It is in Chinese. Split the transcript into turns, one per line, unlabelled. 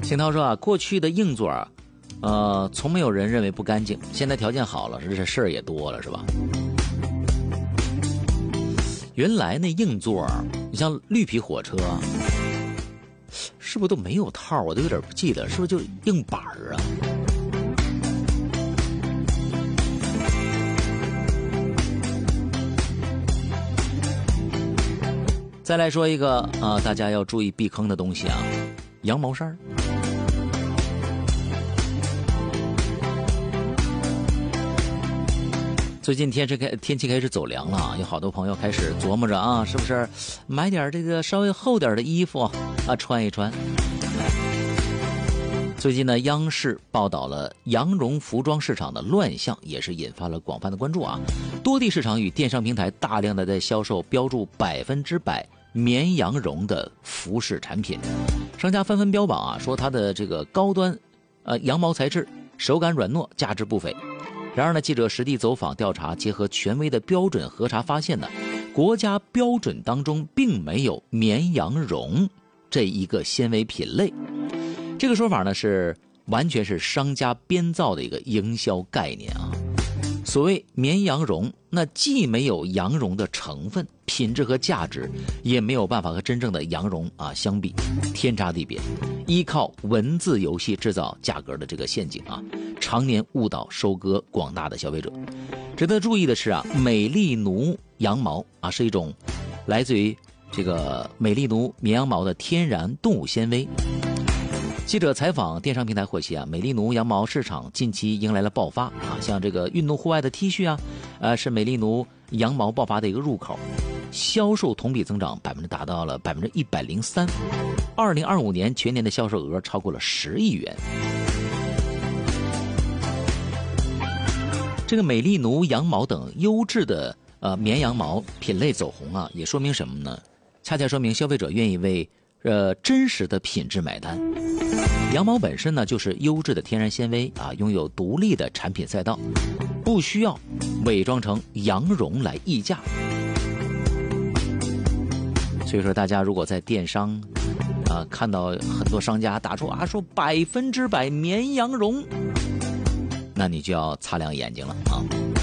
邢涛说啊，过去的硬座从没有人认为不干净，现在条件好了，这事儿也多了，是吧？原来那硬座，你像绿皮火车，是不是都没有套？我都有点不记得，是不是就硬板啊？再来说一个大家要注意避坑的东西啊，羊毛衫。最近天气开始走凉了，有好多朋友开始琢磨着啊，是不是买点这个稍微厚点的衣服穿一穿。最近呢，央视报道了羊绒服装市场的乱象，也是引发了广泛的关注啊。多地市场与电商平台大量的在销售标注100%绵羊绒的服饰产品，商家纷纷标榜啊，说它的这个高端羊毛材质，手感软糯，价值不菲。然而呢，记者实地走访调查，结合权威的标准核查发现呢，国家标准当中并没有绵羊绒这一个纤维品类。这个说法呢是完全是商家编造的一个营销概念啊。所谓绵羊绒，那既没有羊绒的成分、品质和价值，也没有办法和真正的羊绒相比，天差地别。依靠文字游戏制造价格的这个陷阱啊，常年误导收割广大的消费者。值得注意的是啊，美丽奴羊毛是一种来自于这个美丽奴绵羊毛的天然动物纤维。记者采访电商平台获悉啊，美丽奴羊毛市场近期迎来了爆发像这个运动户外的 T 恤是美丽奴羊毛爆发的一个入口，销售同比增长达到了103%。2025年全年的销售额超过了10亿元。这个美丽奴羊毛等优质的绵羊毛品类走红也说明什么呢？恰恰说明消费者愿意为真实的品质买单。羊毛本身呢就是优质的天然纤维拥有独立的产品赛道，不需要伪装成羊绒来溢价。所以说大家如果在电商看到很多商家打出说100%绵羊绒，那你就要擦亮眼睛了啊。